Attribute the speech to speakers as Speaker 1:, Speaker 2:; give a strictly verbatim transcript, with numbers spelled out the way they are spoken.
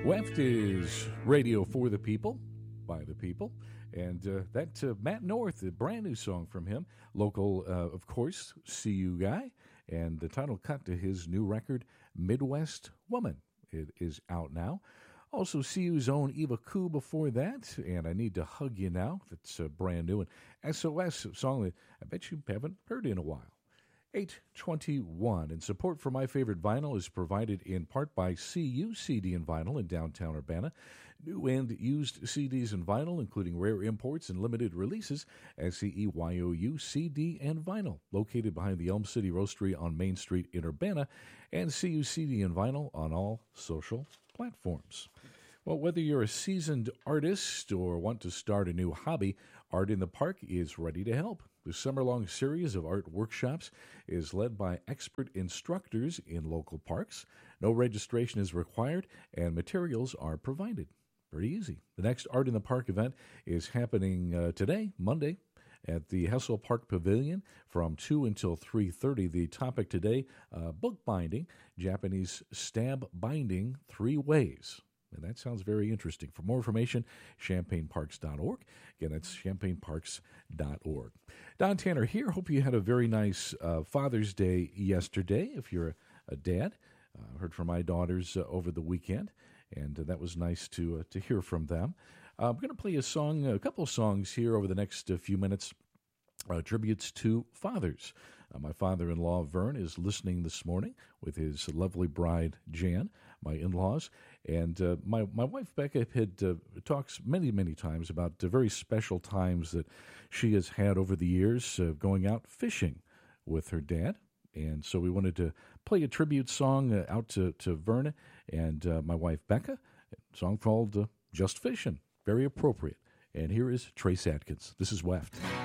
Speaker 1: Weft is radio for the people, by the people. And uh, that uh, Matt North, a brand new song from him, local, uh, of course, C U guy, and the title cut to his new record, Midwest Woman. It is out now. Also, C U's own Eva Koo before that, and I Need to Hug You Now. That's uh, brand new. And S O S, a song that I bet you haven't heard in a while. eight twenty-one, and support for My Favorite Vinyl is provided in part by C U C D and Vinyl in downtown Urbana. New and used C Ds and vinyl, including rare imports and limited releases, S E E Y O U C D and Vinyl, located behind the Elm City Roastery on Main Street in Urbana, and C U C D and Vinyl on all social platforms. Well, whether you're a seasoned artist or want to start a new hobby, Art in the Park is ready to help. The summer-long series of art workshops is led by expert instructors in local parks. No registration is required, and materials are provided. Pretty easy. The next Art in the Park event is happening uh, today, Monday, at the Hessel Park Pavilion from two until three thirty. The topic today, uh, bookbinding, Japanese stab binding three ways. And that sounds very interesting. For more information, champaign parks dot org. Again, that's champaign parks dot org. Don Tanner here. Hope you had a very nice uh, Father's Day yesterday, if you're a, a dad. I uh, heard from my daughters uh, over the weekend, and uh, that was nice to uh, to hear from them. Uh, I'm going to play a song, a couple of songs here over the next uh, few minutes, uh, tributes to fathers. Uh, my father-in-law, Vern, is listening this morning with his lovely bride, Jan, my in-laws. And uh, my, my wife, Becca, had uh, talks many, many times about the very special times that she has had over the years uh, going out fishing with her dad. And so we wanted to play a tribute song uh, out to, to Verna and uh, my wife, Becca, a song called uh, Just Fishin', very appropriate. And here is Trace Adkins. This is Weft.